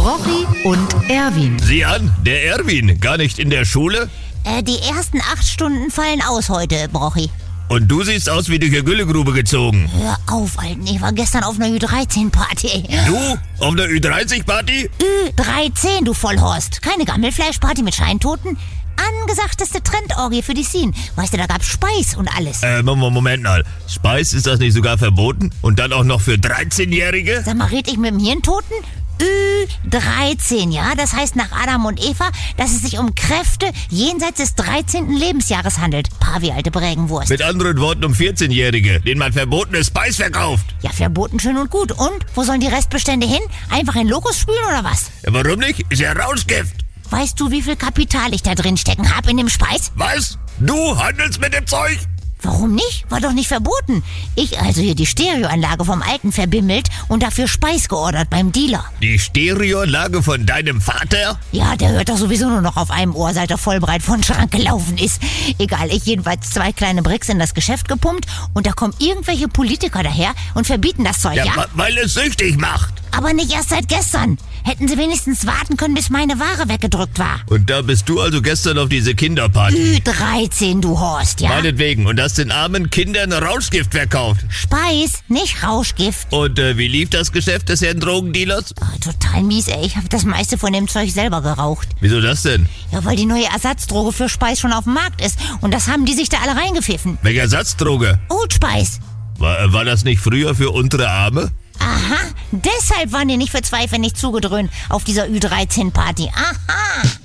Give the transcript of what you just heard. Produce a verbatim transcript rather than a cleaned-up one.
Brochi und Erwin. Sieh an, der Erwin, gar nicht in der Schule? Äh, die ersten acht Stunden fallen aus heute, Brochi. Und du siehst aus wie durch eine Güllegrube gezogen. Hör auf, Alten, ich war gestern auf einer Ü dreizehn Party. Du? Auf einer Ü dreißig Party? Ü dreizehn, du Vollhorst. Keine Gammelfleischparty mit Scheintoten. Angesagteste Trendorgie für die Scene. Weißt du, da gab's Speis und alles. Äh, Moment mal. Speis, ist das nicht sogar verboten? Und dann auch noch für dreizehnjährige? Sag mal, red ich mit dem Hirntoten? Ü dreizehn, ja? Das heißt nach Adam und Eva, dass es sich um Kräfte jenseits des dreizehnten Lebensjahres handelt. Pavi, alte Prägenwurst. Mit anderen Worten um vierzehnjährige, denen man verbotenes Speis verkauft. Ja, verboten schön und gut. Und? Wo sollen die Restbestände hin? Einfach in Lokos spülen oder was? Ja, warum nicht? Ist ja Rauschgift. Weißt du, wie viel Kapital ich da drin stecken hab in dem Speis? Was? Du handelst mit dem Zeug? Warum nicht? War doch nicht verboten. Ich also hier die Stereoanlage vom Alten verbimmelt und dafür Speis geordert beim Dealer. Die Stereoanlage von deinem Vater? Ja, der hört doch sowieso nur noch auf einem Ohr, seit er vollbreit von Schrank gelaufen ist. Egal, ich jedenfalls zwei kleine Bricks in das Geschäft gepumpt und da kommen irgendwelche Politiker daher und verbieten das Zeug, ja? Ja, weil es süchtig macht. Aber nicht erst seit gestern. Hätten sie wenigstens warten können, bis meine Ware weggedrückt war. Und da bist du also gestern auf diese Kinderparty. Ü dreizehn, du Horst, ja? Meinetwegen. Und hast den armen Kindern Rauschgift verkauft. Speis, nicht Rauschgift. Und äh, wie lief das Geschäft des Herrn Drogendealers? Oh, total mies, ey. Ich habe das meiste von dem Zeug selber geraucht. Wieso das denn? Ja, weil die neue Ersatzdroge für Speis schon auf dem Markt ist. Und das haben die sich da alle reingepfiffen. Welche Ersatzdroge? Old Speis. War, äh, war das nicht früher für untere Arme? Aha, deshalb waren die nicht für zwei Pfennig zugedröhnt auf dieser Ü dreizehn Party. Aha.